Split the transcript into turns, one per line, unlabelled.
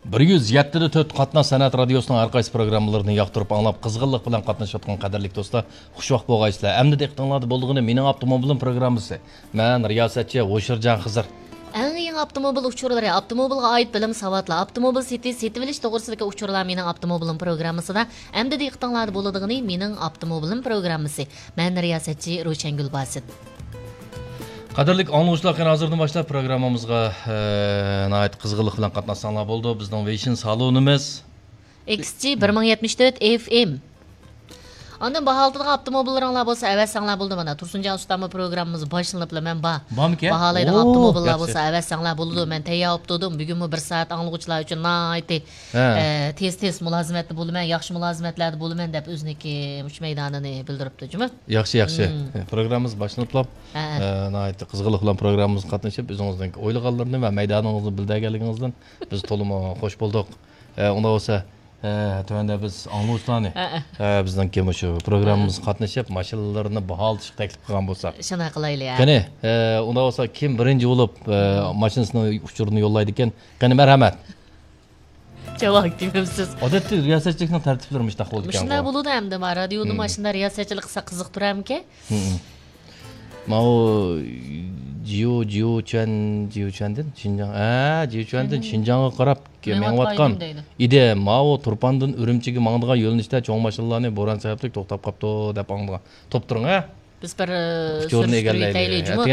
107.4 Qatnash san'at radiosunun har qaysi programmalarını yoqtirib anglab qizg'inlik bilan qatnashayotgan qadrli do'stlar, xushvaqt bo'lgaysizlar. Endi diqqatingizda bo'ldig'ini mening avtomobilim programmasi. Men riyosatchi O'shirjon Xizir.
Eng yangi avtomobil uchurlari, avtomobilga oid bilim savatlar, avtomobil setib olish to'g'risidagi uchurlar mening avtomobilim programmasida. Endi diqqatingizda bo'ldig'ini mening avtomobilim programmasi. Men riyosatchi Ro'shangul Basit.
Qadrli anglag'uchilar, qani hozirdan boshlab programmamizga nihoyat qizg'inlik bilan qatnashsanglar bo'ldi. Bizning Vision salonimiz
XG 1074 FM. Ondan bahaltıdığın avtomobillarınlar bolsa əvətsənlər buldu mana. Tursuncan Ustama programımız başlanıp men
Bamike?
bahalaydığı avtomobillar bolsa əvətsənlər buldu. Men təyyab tutdum. Bugün 1 saat anlıqçılar üçün naiti tez mülazimətli buldu. Men yaxşı mülazimətlərdə buldu men dep özüneki uç meydanını bildiribdi, cümə?
Yaxşı. Programımız başlanıp naiti qızgınlik bilan programımız qatnaşıp özünüzдің o'ylaganlarını va meydanınızı bildirganligingizdan biz to'liq xo'sh bo'ldik. Unda bo'lsa Tövende biz anlıyorlarını bizden kim şu programımız katlaşıp maşinalarını bahaltışık teklif kılgan bolsak.
Şuna kılaylı ya.
Kani onda olsa kim birinci olup maşinasını uçurunu yollaydı iken kani merhamet.
Çok aktifimsiz.
Adetli riyasetçilikten tertiplermiş de oldu.
Şuna buludu hem de var. Radyoda maşında riyasetçilik kısa kızık duram ki.
Ma o Jiuquan'dan Şinjan'a qarab menvatqan ide mao Turpandan Ürümchiga mangdigan yo'linishda cho'ng mashinalarni bo'ron sababli to'xtab qopti deb anglagan. Top turing ha.
Biz bir surishtirib yetaylik.